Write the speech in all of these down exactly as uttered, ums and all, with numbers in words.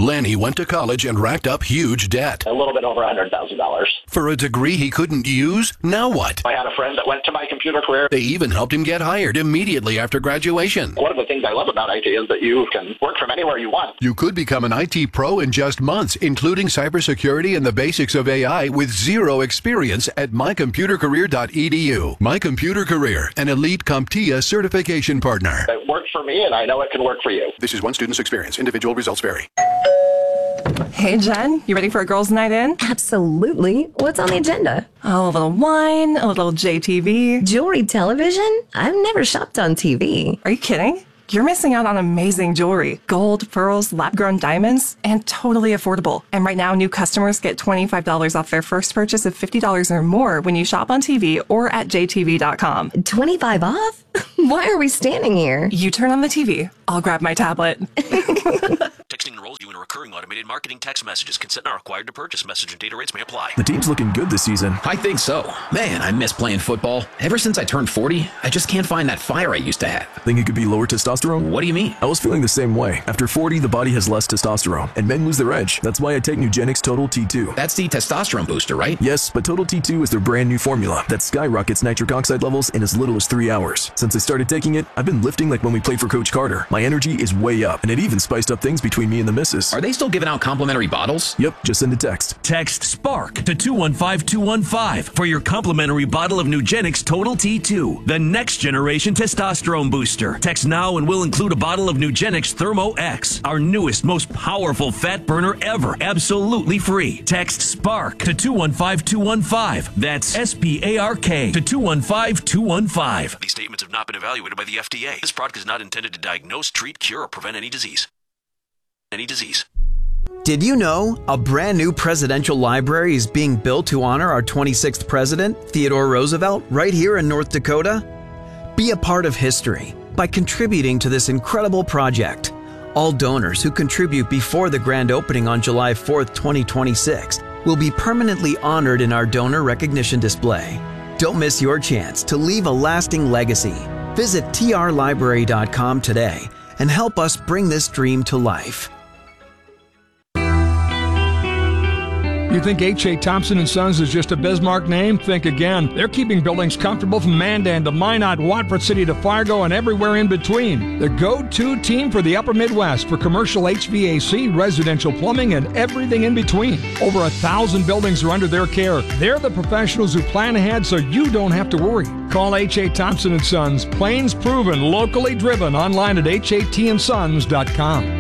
Lenny went to college and racked up huge debt. A little bit over one hundred thousand dollars. For a degree he couldn't use? Now what? I had a friend that went to My Computer Career. They even helped him get hired immediately after graduation. One of the things I love about I T is that you can work from anywhere you want. You could become an I T pro in just months, including cybersecurity and the basics of A I with zero experience at my computer career dot e d u. My Computer Career, an elite CompTIA certification partner. It worked for me, and I know it can work for you. This is one student's experience. Individual results vary. Hey, Jen, you ready for a girls' night in? Absolutely. What's on the agenda? Oh, a little wine, a little J T V. Jewelry television? I've never shopped on T V. Are you kidding? You're missing out on amazing jewelry. Gold, pearls, lab-grown diamonds, and totally affordable. And right now, new customers get twenty-five dollars off their first purchase of fifty dollars or more when you shop on T V or at j t v dot com. twenty-five off? Why are we standing here? You turn on the T V. I'll grab my tablet. Texting enrolls you in recurring automated marketing text messages. Consent not required to purchase. Message and data rates may apply. The team's looking good this season. I think so. Man, I miss playing football. Ever since I turned forty, I just can't find that fire I used to have. Think it could be lower testosterone? What do you mean? I was feeling the same way. After forty, the body has less testosterone, and men lose their edge. That's why I take Nugenix Total T two. That's the testosterone booster, right? Yes, but Total T two is their brand new formula that skyrockets nitric oxide levels in as little as three hours. Since I started taking it, I've been lifting like when we played for Coach Carter. My energy is way up, and it even spiced up things between me and the missus. Are they still giving out complimentary bottles? Yep, just send a text. Text SPARK to two one five two one five for your complimentary bottle of Nugenix Total T two, the next generation testosterone booster. Text now and we'll include a bottle of Nugenix Thermo X, our newest, most powerful fat burner ever, absolutely free. Text SPARK to two one five two one five. That's S P A R K to two one five two one five. These statements have not been evaluated by the F D A. This product is not intended to diagnose, treat, cure, or prevent any disease. Any disease. Did you know a brand new presidential library is being built to honor our twenty-sixth president, Theodore Roosevelt, right here in North Dakota? Be a part of history by contributing to this incredible project. All donors who contribute before the grand opening on July fourth, twenty twenty-six will be permanently honored in our donor recognition display. Don't miss your chance to leave a lasting legacy. Visit t r library dot com today and help us bring this dream to life. You think H A. Thompson and Sons is just a Bismarck name? Think again. They're keeping buildings comfortable from Mandan to Minot, Watford City to Fargo, and everywhere in between. The go-to team for the Upper Midwest for commercial H V A C, residential plumbing, and everything in between. Over a thousand buildings are under their care. They're the professionals who plan ahead so you don't have to worry. Call H A. Thompson and Sons. Plains proven, locally driven. Online at h a t and sons dot com.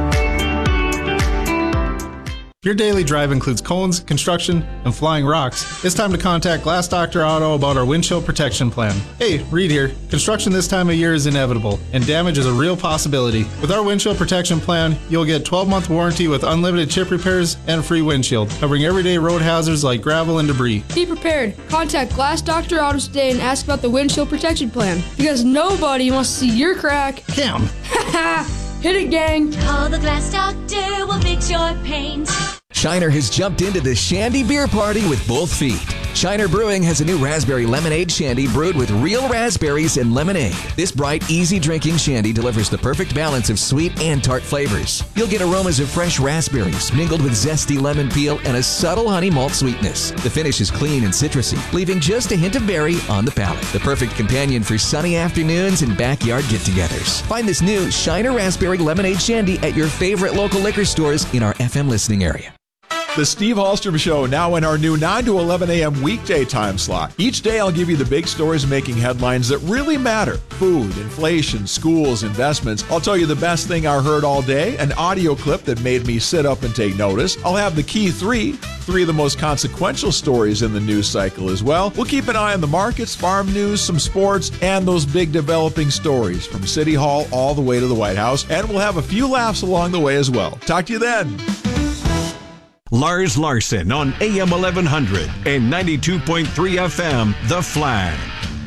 If your daily drive includes cones, construction, and flying rocks, it's time to contact Glass Doctor Auto about our windshield protection plan. Hey, Reed here. Construction this time of year is inevitable, and damage is a real possibility. With our windshield protection plan, you'll get twelve-month warranty with unlimited chip repairs and free windshield, covering everyday road hazards like gravel and debris. Be prepared. Contact Glass Doctor Auto today and ask about the windshield protection plan, because nobody wants to see your crack. Cam. Hit it, gang. Call the Glass Doctor, we'll fix your paint. Shiner has jumped into the Shandy beer party with both feet. Shiner Brewing has a new raspberry lemonade shandy brewed with real raspberries and lemonade. This bright, easy-drinking shandy delivers the perfect balance of sweet and tart flavors. You'll get aromas of fresh raspberries mingled with zesty lemon peel and a subtle honey malt sweetness. The finish is clean and citrusy, leaving just a hint of berry on the palate. The perfect companion for sunny afternoons and backyard get-togethers. Find this new Shiner Raspberry Lemonade Shandy at your favorite local liquor stores in our F M listening area. The Steve Hallstrom Show, now in our new nine to eleven a.m. weekday time slot. Each day I'll give you the big stories making headlines that really matter. Food, inflation, schools, investments. I'll tell you the best thing I heard all day, an audio clip that made me sit up and take notice. I'll have the key three, three of the most consequential stories in the news cycle as well. We'll keep an eye on the markets, farm news, some sports, and those big developing stories from City Hall all the way to the White House. And we'll have a few laughs along the way as well. Talk to you then. Lars Larson on A M eleven hundred and ninety-two point three F M, The Flag.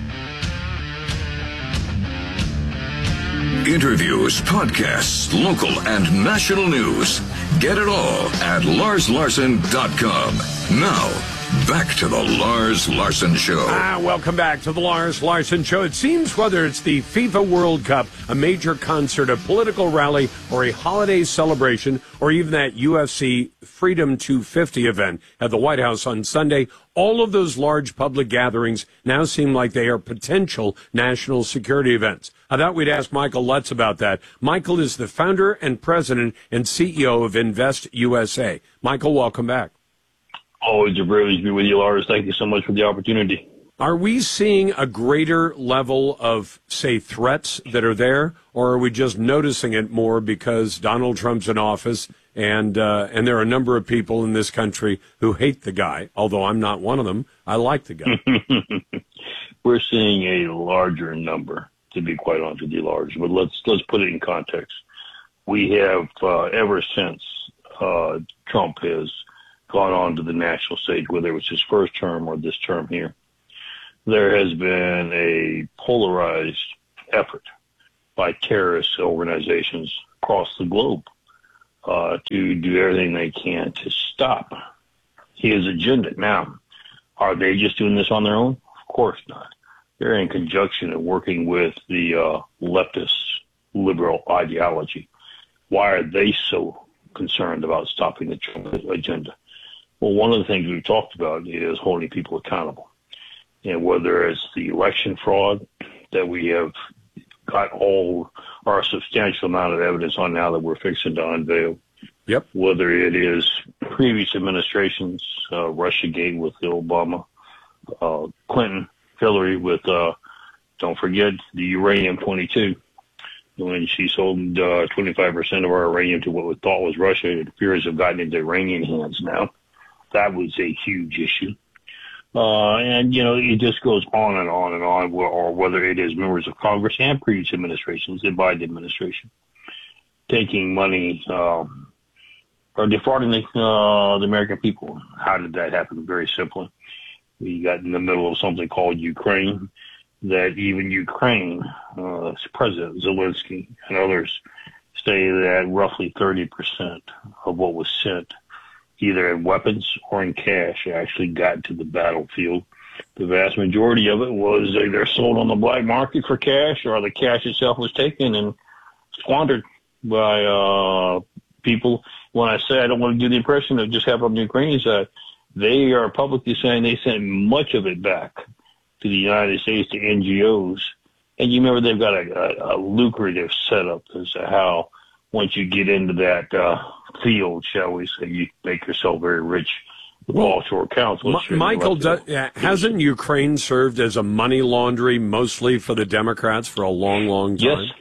Interviews, podcasts, local and national news. Get it all at lars larson dot com. Now, Back to the Lars Larson Show. Ah, welcome back to the Lars Larson Show. It seems whether it's the FIFA World Cup, a major concert, a political rally, or a holiday celebration, or even that U F C Freedom two fifty event at the White House on Sunday, all of those large public gatherings now seem like they are potential national security events. I thought we'd ask Michael Lutz about that. Michael is the founder and president and C E O of Invest U S A. Michael, welcome back. Always a privilege to be with you, Lars. Thank you so much for the opportunity. Are we seeing a greater level of, say, threats that are there, or are we just noticing it more because Donald Trump's in office and uh, and there are a number of people in this country who hate the guy, although I'm not one of them. I like the guy. We're seeing a larger number, to be quite honest with you, Lars, but let's, let's put it in context. We have, uh, ever since uh, Trump has gone on to the national stage, whether it was his first term or this term here, there has been a polarized effort by terrorist organizations across the globe uh, to do everything they can to stop his agenda. Now, are they just doing this on their own? Of course not. They're in conjunction and working with the uh, leftist liberal ideology. Why are they so concerned about stopping the Trump agenda? Well, one of the things we've talked about is holding people accountable. And whether it's the election fraud that we have got all our substantial amount of evidence on now that we're fixing to unveil. Yep. Whether it is previous administrations, uh, Russiagate with Obama, uh, Clinton, Hillary with, uh, don't forget, the uranium twenty-two. When she sold uh, twenty-five percent of our uranium to what we thought was Russia, it appears to have gotten into Iranian hands now. That was a huge issue. Uh, and, you know, it just goes on and on and on, or whether it is members of Congress and previous administrations, the Biden administration, taking money um, or defrauding the, uh, the American people. How did that happen? Very simply. We got in the middle of something called Ukraine, that even Ukraine, uh, President Zelensky and others say that roughly thirty percent of what was sent, either in weapons or in cash, actually got to the battlefield. The vast majority of it was either sold on the black market for cash, or the cash itself was taken and squandered by uh, people. When I say I don't want to give the impression that just happened on the Ukrainian side, they are publicly saying they sent much of it back to the United States, to N G Os. And you remember they've got a, a, a lucrative setup as to how once you get into that uh, field, shall we say, you make yourself very rich with well, offshore accounts. M- Michael, do, uh, hasn't Ukraine served as a money laundry mostly for the Democrats for a long, long time? Yes.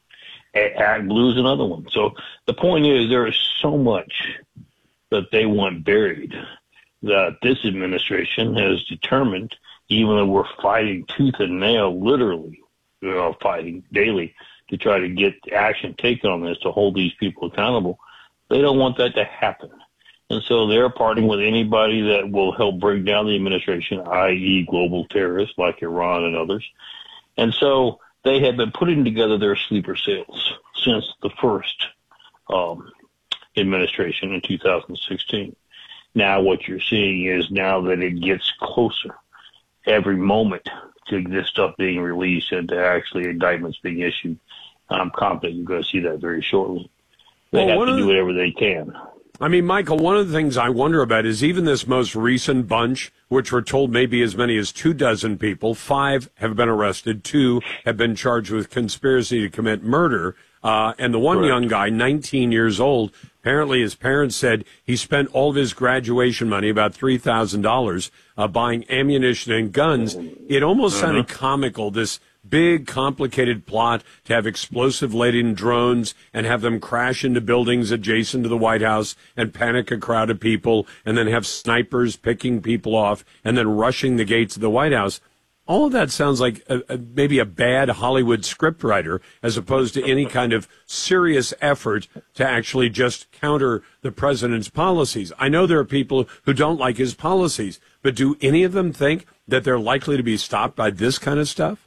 AdBlue is another one. So the point is there is so much that they want buried that this administration has determined, even though we're fighting tooth and nail, literally, we are fighting daily to try to get action taken on this, to hold these people accountable. They don't want that to happen. And so they're parting with anybody that will help bring down the administration, that is global terrorists like Iran and others. And so they have been putting together their sleeper cells since the first um, administration in two thousand sixteen. Now what you're seeing is now that it gets closer every moment to this stuff being released and to actually indictments being issued, I'm confident you're going to see that very shortly. They well, have to do whatever they can. I mean, Michael, one of the things I wonder about is even this most recent bunch, which we're told maybe as many as two dozen people, five have been arrested, two have been charged with conspiracy to commit murder. Uh, and the one Correct. young guy, nineteen years old, apparently his parents said he spent all of his graduation money, about three thousand dollars, uh, buying ammunition and guns. It almost uh-huh. sounded comical, this big, complicated plot to have explosive-laden drones and have them crash into buildings adjacent to the White House and panic a crowd of people, and then have snipers picking people off and then rushing the gates of the White House. All of that sounds like a, a, maybe a bad Hollywood scriptwriter, as opposed to any kind of serious effort to actually just counter the president's policies. I know there are people who don't like his policies, but do any of them think that they're likely to be stopped by this kind of stuff?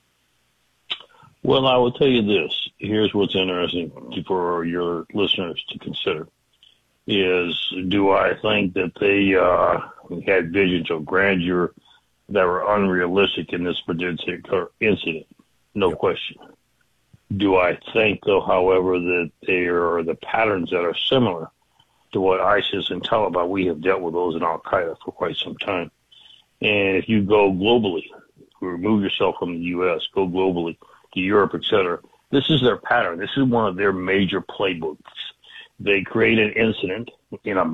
Well, I will tell you this. Here's what's interesting for your listeners to consider. is, do I think that they uh, had visions of grandeur that were unrealistic in this particular incident? No question. Do I think, though, however, that there are the patterns that are similar to what ISIS and Taliban, we have dealt with those in Al-Qaeda for quite some time. And if you go globally, remove yourself from the U S, go globally to Europe, et cetera, this is their pattern. This is one of their major playbooks. They create an incident in a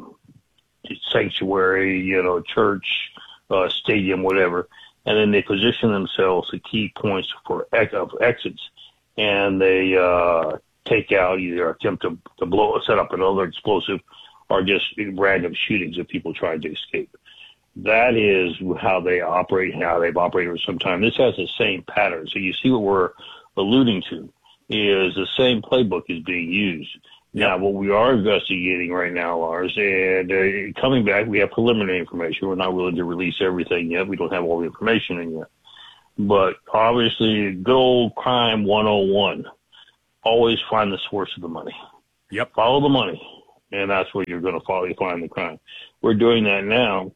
sanctuary, you know, church, uh, stadium, whatever, and then they position themselves at key points for ex- of exits, and they uh, take out either attempt to, to blow, set up another explosive, or just random shootings of people trying to escape. That is how they operate and how they've operated for some time. This has the same pattern. So you see what we're alluding to is the same playbook is being used. Now, what we are investigating right now, Lars, and uh, coming back, we have preliminary information. We're not willing to release everything yet. We don't have all the information in yet. But obviously, good old crime one oh one, always find the source of the money. Yep. Follow the money, and that's where you're going to follow, find the crime. We're doing that now,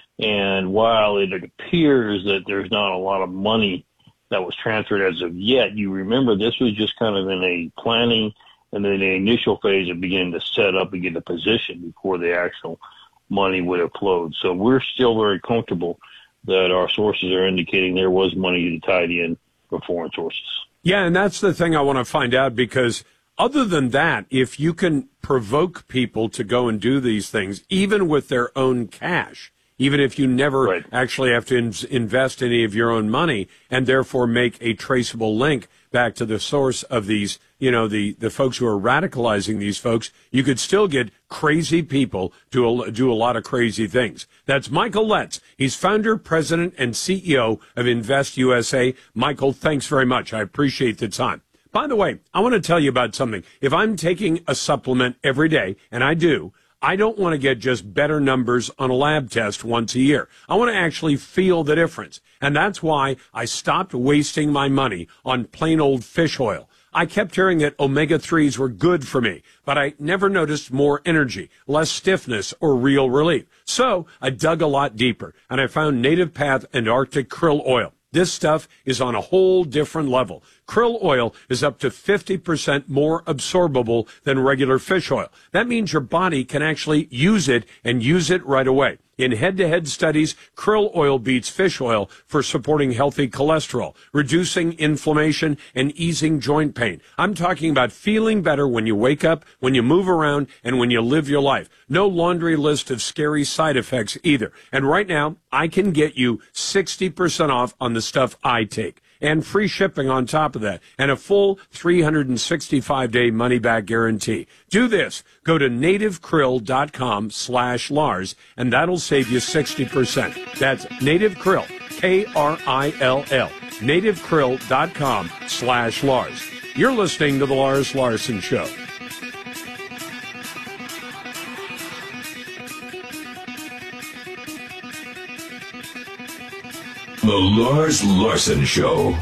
and while it appears that there's not a lot of money that was transferred as of yet, you remember this was just kind of in a planning and then the initial phase of beginning to set up and get a position before the actual money would have flowed. So we're still very comfortable that our sources are indicating there was money tied in from foreign sources. Yeah, and that's the thing I want to find out, because other than that, if you can provoke people to go and do these things, even with their own cash, even if you never right. actually have to in- invest any of your own money, and therefore make a traceable link back to the source of these, you know, the, the folks who are radicalizing these folks, you could still get crazy people to do a lot of crazy things. That's Michael Letts. He's founder, president, and C E O of Invest U S A. Michael, thanks very much. I appreciate the time. By the way, I want to tell you about something. If I'm taking a supplement every day, and I do, I don't want to get just better numbers on a lab test once a year. I want to actually feel the difference. And that's why I stopped wasting my money on plain old fish oil. I kept hearing that omega threes were good for me, but I never noticed more energy, less stiffness, or real relief. So I dug a lot deeper, and I found Native Path and Arctic Krill Oil. This stuff is on a whole different level. Krill oil is up to fifty percent more absorbable than regular fish oil. That means your body can actually use it and use it right away. In head-to-head studies, krill oil beats fish oil for supporting healthy cholesterol, reducing inflammation, and easing joint pain. I'm talking about feeling better when you wake up, when you move around, and when you live your life. No laundry list of scary side effects either. And right now, I can get you sixty percent off on the stuff I take, and free shipping on top of that, and a full three hundred sixty-five day money-back guarantee. Do this. Go to nativekrill.com slash Lars, and that'll save you sixty percent. That's Native Krill, K R I L L, nativekrill.com slash Lars. You're listening to The Lars Larson Show. The Lars Larson Show.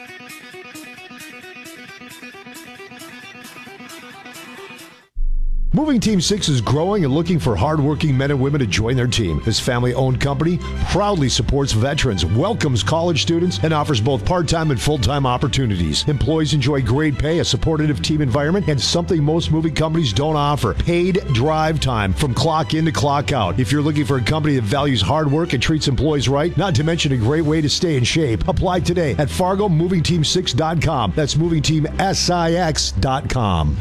Moving Team six is growing and looking for hardworking men and women to join their team. This family-owned company proudly supports veterans, welcomes college students, and offers both part-time and full-time opportunities. Employees enjoy great pay, a supportive team environment, and something most moving companies don't offer: paid drive time from clock in to clock out. If you're looking for a company that values hard work and treats employees right, not to mention a great way to stay in shape, apply today at fargo moving team six dot com. That's moving team six dot com.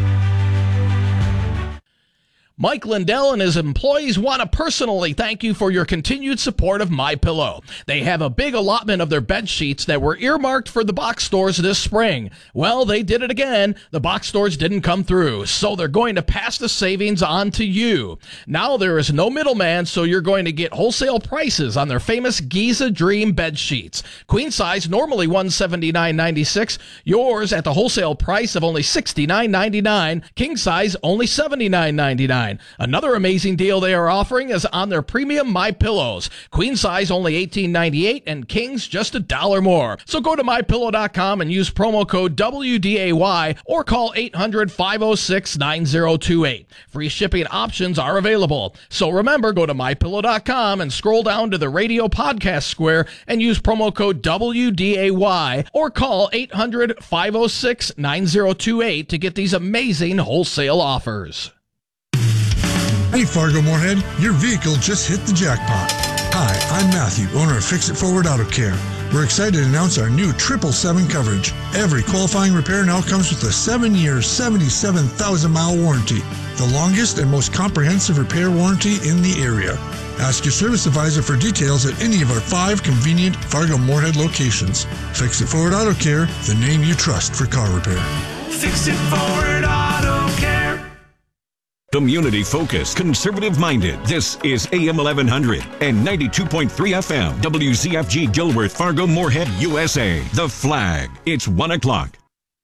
Mike Lindell and his employees want to personally thank you for your continued support of MyPillow. They have a big allotment of their bed sheets that were earmarked for the box stores this spring. Well, they did it again. The box stores didn't come through, so they're going to pass the savings on to you. Now there is no middleman, so you're going to get wholesale prices on their famous Giza Dream bed sheets. Queen size, normally one hundred seventy-nine ninety-six. Yours at the wholesale price of only sixty-nine ninety-nine. King size, only seventy-nine ninety-nine. nine. Another amazing deal they are offering is on their premium My Pillows. Queen size only eighteen ninety-eight and kings just a dollar more. So go to my pillow dot com and use promo code W D A Y or call eight hundred, five oh six, nine oh two eight. Free shipping options are available. So remember, go to my pillow dot com and scroll down to the radio podcast square and use promo code W D A Y or call eight hundred, five oh six, nine oh two eight to get these amazing wholesale offers. Hey, Fargo Moorhead, your vehicle just hit the jackpot. Hi, I'm Matthew, owner of Fix It Forward Auto Care. We're excited to announce our new triple seven coverage. Every qualifying repair now comes with a seven-year, seventy-seven thousand mile warranty, the longest and most comprehensive repair warranty in the area. Ask your service advisor for details at any of our five convenient Fargo Moorhead locations. Fix It Forward Auto Care, the name you trust for car repair. Fix It Forward Auto Care. Community focused, conservative minded. This is A M eleven hundred and ninety-two point three F M. W Z F G Gilworth, Fargo, Moorhead, U S A. The Flag. It's one o'clock.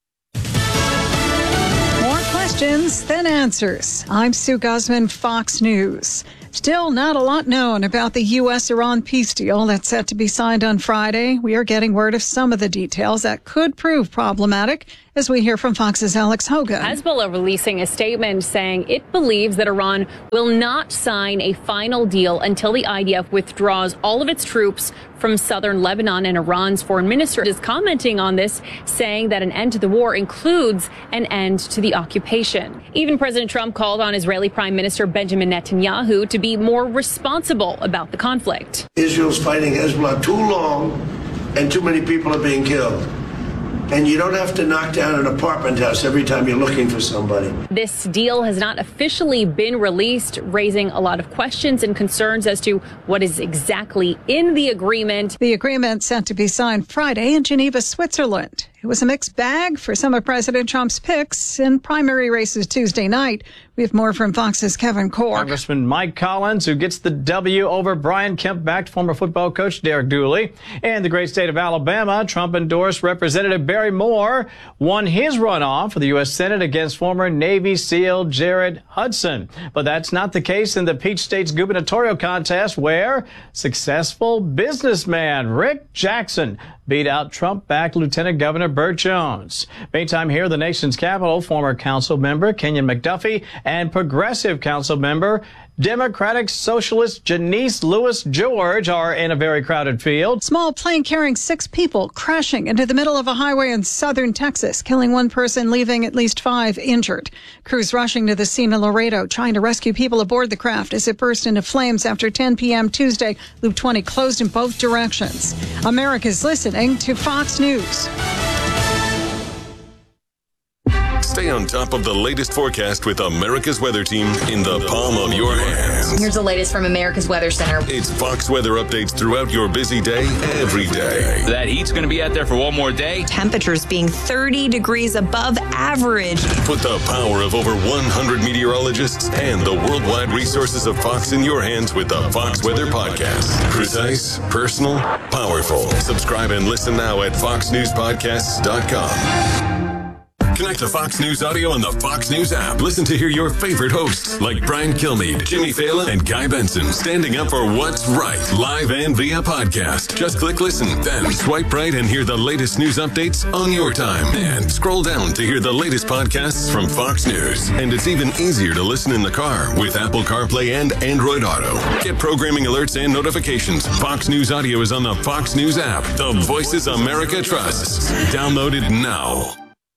More questions than answers. I'm Sue Guzman, Fox News. Still not a lot known about the U S Iran peace deal that's set to be signed on Friday. We are getting word of some of the details that could prove problematic, as we hear from Fox's Alex Hogan. Hezbollah releasing a statement saying it believes that Iran will not sign a final deal until the I D F withdraws all of its troops from southern Lebanon. And Iran's foreign minister is commenting on this, saying that an end to the war includes an end to the occupation. Even President Trump called on Israeli Prime Minister Benjamin Netanyahu to be more responsible about the conflict. Israel's fighting Hezbollah too long, and too many people are being killed. And you don't have to knock down an apartment house every time you're looking for somebody. This deal has not officially been released, raising a lot of questions and concerns as to what is exactly in the agreement. The agreement set to be signed Friday in Geneva, Switzerland. It was a mixed bag for some of President Trump's picks in primary races Tuesday night. We have more from Fox's Kevin Corke. Congressman Mike Collins, who gets the W over Brian Kemp-backed former football coach Derek Dooley. In the great state of Alabama, Trump-endorsed Representative Barry Moore won his runoff for the U S Senate against former Navy SEAL Jared Hudson. But that's not the case in the Peach State's gubernatorial contest, where successful businessman Rick Jackson beat out Trump-backed Lieutenant Governor Burt Jones. Meantime, here in the nation's capital, former council member Kenyon McDuffie and progressive council member Democratic Socialist Janice Lewis George are in a very crowded field. Small plane carrying six people crashing into the middle of a highway in southern Texas, killing one person, leaving at least five injured. Crews rushing to the scene in Laredo, trying to rescue people aboard the craft as it burst into flames after ten p.m. Tuesday. Loop twenty closed in both directions. America's listening to Fox News. Stay on top of the latest forecast with America's Weather Team in the palm of your hands. Here's the latest from America's Weather Center. It's Fox weather updates throughout your busy day, every day. That heat's going to be out there for one more day. Temperatures being thirty degrees above average. Put the power of over one hundred meteorologists and the worldwide resources of Fox in your hands with the Fox Weather Podcast. Precise, personal, powerful. Subscribe and listen now at fox news podcasts dot com. Connect to Fox News Audio on the Fox News app. Listen to hear your favorite hosts like Brian Kilmeade, Jimmy Fallon, and Guy Benson standing up for what's right, live and via podcast. Just click listen, then swipe right and hear the latest news updates on your time. And scroll down to hear the latest podcasts from Fox News. And it's even easier to listen in the car with Apple CarPlay and Android Auto. Get programming alerts and notifications. Fox News Audio is on the Fox News app. The voices America trusts. Download it now.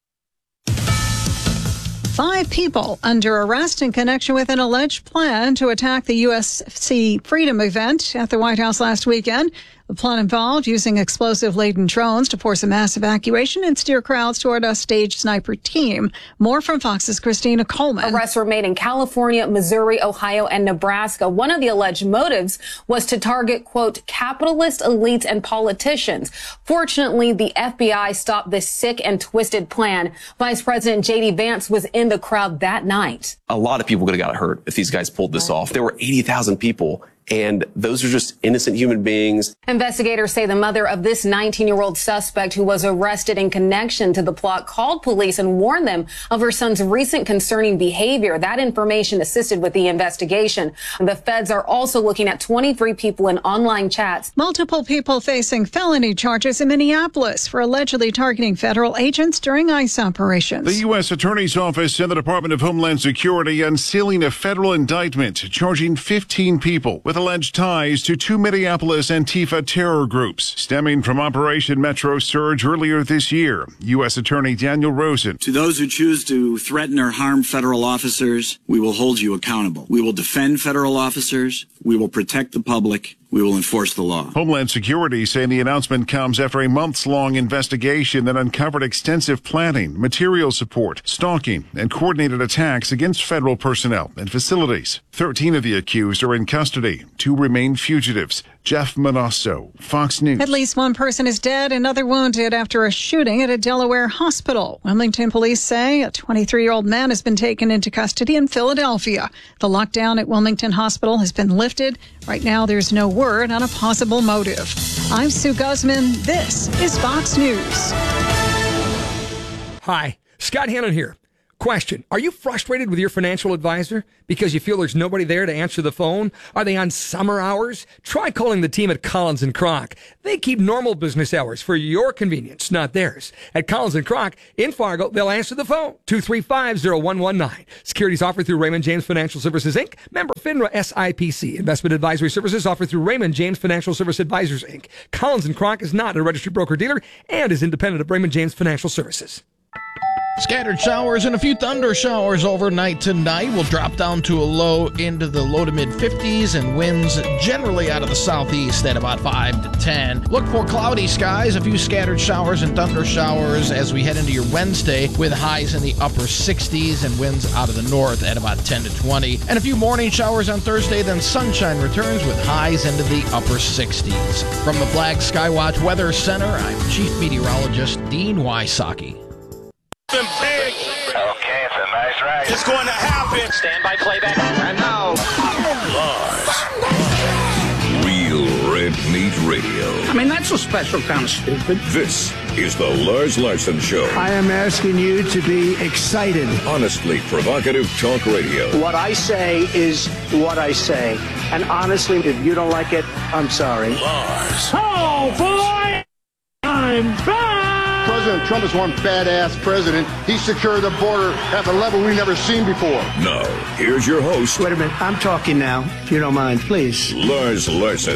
Five people under arrest in connection with an alleged plan to attack the U S C Freedom event at the White House last weekend. The plan involved using explosive-laden drones to force a mass evacuation and steer crowds toward a staged sniper team. More from Fox's Christina Coleman. Arrests were made in California, Missouri, Ohio, and Nebraska. One of the alleged motives was to target, quote, capitalist elites and politicians. Fortunately, the F B I stopped this sick and twisted plan. Vice President J D Vance was in the crowd that night. A lot of people could have got hurt if these guys pulled this off. There were eighty thousand people And those are just innocent human beings. Investigators say the mother of this nineteen-year-old suspect who was arrested in connection to the plot called police and warned them of her son's recent concerning behavior. That information assisted with the investigation. The feds are also looking at twenty-three people in online chats. Multiple people facing felony charges in Minneapolis for allegedly targeting federal agents during ICE operations. The U S Attorney's Office and the Department of Homeland Security unsealing a federal indictment charging fifteen people with alleged ties to two Minneapolis Antifa terror groups stemming from Operation Metro Surge earlier this year. U S Attorney Daniel Rosen. To those who choose to threaten or harm federal officers, we will hold you accountable. We will defend federal officers. We will protect the public. We will enforce the law. Homeland Security saying the announcement comes after a months-long investigation that uncovered extensive planning, material support, stalking, and coordinated attacks against federal personnel and facilities. Thirteen of the accused are in custody. Two remain fugitives. Jeff Manasso, Fox News. At least one person is dead, another wounded after a shooting at a Delaware hospital. Wilmington police say a twenty-three-year-old man has been taken into custody in Philadelphia. The lockdown at Wilmington Hospital has been lifted. Right now, there's no word on a possible motive. I'm Sue Guzman. This is Fox News. Hi, Scott Hannon here. Question. Are you frustrated with your financial advisor because you feel there's nobody there to answer the phone? Are they on summer hours? Try calling the team at Collins and Kroc. They keep normal business hours for your convenience, not theirs. At Collins and Kroc in Fargo, they'll answer the phone. two three five, zero one one nine. Securities offered through Raymond James Financial Services, Incorporated. Member FINRA S I P C. Investment advisory services offered through Raymond James Financial Service Advisors, Incorporated. Collins and Kroc is not a registered broker-dealer and is independent of Raymond James Financial Services. Scattered showers and a few thunder showers overnight tonight will drop down to a low into the low to mid fifties and winds generally out of the southeast at about five to ten. Look for cloudy skies, a few scattered showers and thunder showers as we head into your Wednesday with highs in the upper sixties and winds out of the north at about ten to twenty. And a few morning showers on Thursday, then sunshine returns with highs into the upper sixties. From the Flag Skywatch Weather Center, I'm Chief Meteorologist Dean Wysocki. Big. Okay, it's a nice ride. It's going to happen. Stand by playback. And now, Lars. Real Red Meat Radio. I mean, that's a special kind of stupid. This is the Lars Larson Show. I am asking you to be excited. Honestly provocative talk radio. What I say is what I say. And honestly, if you don't like it, I'm sorry. Lars. Oh, boy! I'm back! President Trump is one badass president. He secured the border at the level we've never seen before. Now, here's your host. Wait a minute. I'm talking now, if you don't mind, please. Lars Larson.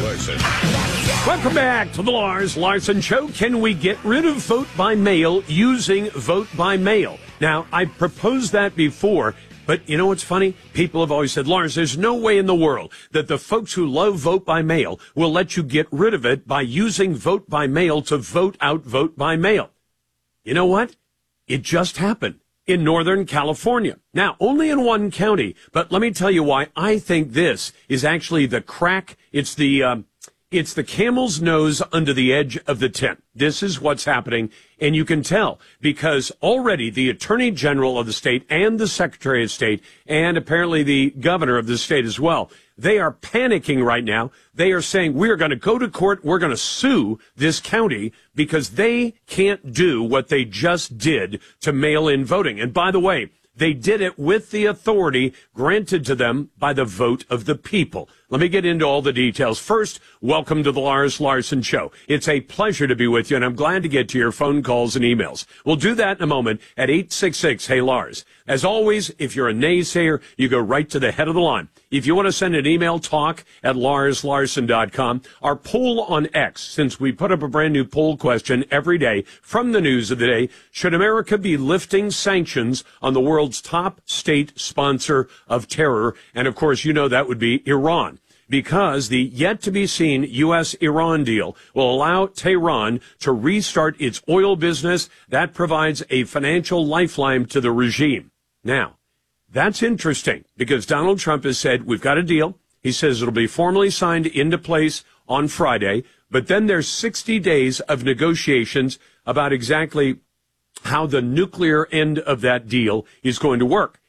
Welcome back to the Lars Larson Show. Can we get rid of vote by mail using vote by mail? Now, I proposed that before. But you know what's funny? People have always said, Lars, there's no way in the world that the folks who love vote by mail will let you get rid of it by using vote by mail to vote out vote by mail. You know what? It just happened in Northern California. Now, only in one county, but let me tell you why I think this is actually the crack. It's the, um, it's the camel's nose under the edge of the tent. This is what's happening, and you can tell because already the Attorney General of the state and the Secretary of State and apparently the governor of the state as well, they are panicking right now. They are saying, we're going to go to court. We're going to sue this county because they can't do what they just did to mail-in voting. And by the way, they did it with the authority granted to them by the vote of the people. Let me get into all the details. First, welcome to the Lars Larson Show. It's a pleasure to be with you, and I'm glad to get to your phone calls and emails. We'll do that in a moment at eight six six, hey Lars. As always, if you're a naysayer, you go right to the head of the line. If you want to send an email, talk at lars larson dot com. Our poll on X, since we put up a brand new poll question every day from the news of the day, should America be lifting sanctions on the world's top state sponsor of terror? And of course, you know that would be Iran, because the yet-to-be-seen U S Iran deal will allow Tehran to restart its oil business. That provides a financial lifeline to the regime. Now, that's interesting because Donald Trump has said, we've got a deal. He says it'll be formally signed into place on Friday, but then there's sixty days of negotiations about exactly how the nuclear end of that deal is going to work.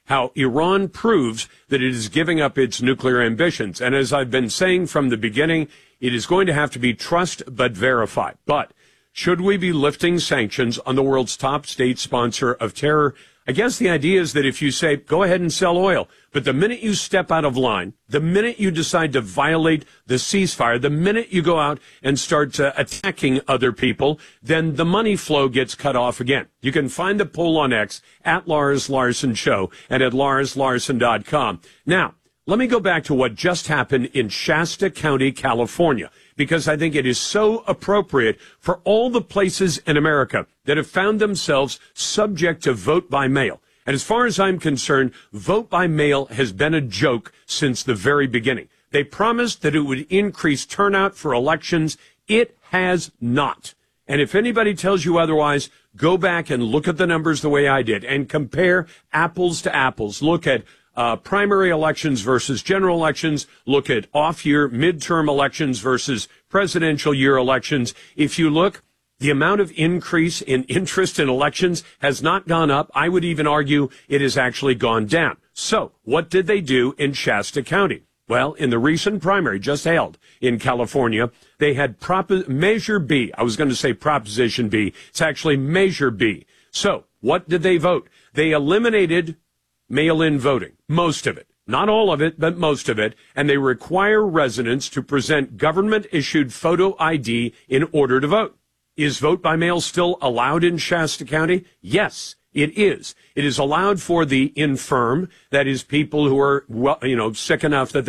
how Iran proves that it is giving up its nuclear ambitions. And as I've been saying from the beginning, it is going to have to be trust but verify. But should we be lifting sanctions on the world's top state sponsor of terror? I guess the idea is that if you say, go ahead and sell oil, but the minute you step out of line, the minute you decide to violate the ceasefire, the minute you go out and start uh, attacking other people, then the money flow gets cut off again. You can find the poll on X at Lars Larson Show and at lars larson dot com. Now, let me go back to what just happened in Shasta County, California, because I think it is so appropriate for all the places in America that have found themselves subject to vote by mail. And as far as I'm concerned, vote by mail has been a joke since the very beginning. They promised that it would increase turnout for elections. It has not. And if anybody tells you otherwise, go back and look at the numbers the way I did and compare apples to apples. Look at Uh, primary elections versus general elections. Look at off-year midterm elections versus presidential year elections. If you look, the amount of increase in interest in elections has not gone up. I would even argue it has actually gone down. So what did they do in Shasta County? Well, in the recent primary just held in California, they had Prop- Measure B. I was going to say Proposition B. It's actually Measure B. So what did they vote? They eliminated mail-in voting, most of it. Not all of it, but most of it. And they require residents to present government-issued photo I D in order to vote. Is vote by mail still allowed in Shasta County? Yes, it is. It is allowed for the infirm, that is people who are, well, you know, sick enough that